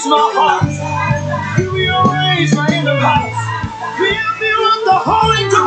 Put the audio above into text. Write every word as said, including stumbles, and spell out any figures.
rearrange my heart. You rearrange my inner parts. Fill me with the Holy Ghost.